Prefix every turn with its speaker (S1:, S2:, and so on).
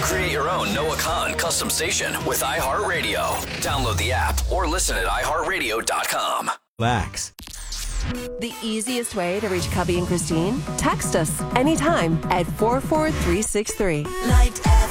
S1: Create your own Noah Khan custom station with iHeartRadio. Download the app or listen at iHeartRadio.com.
S2: Relax.
S3: The easiest way to reach Cubby and Christine? Text us anytime at 44363.